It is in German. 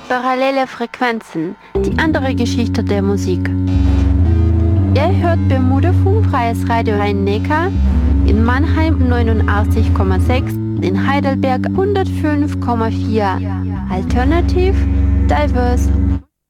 Parallele Frequenzen, die andere Geschichte der Musik. Ihr hört Bermuda Funkfreies Radio Rhein-Neckar, in Mannheim 89,6, in Heidelberg 105,4. Alternativ, diverse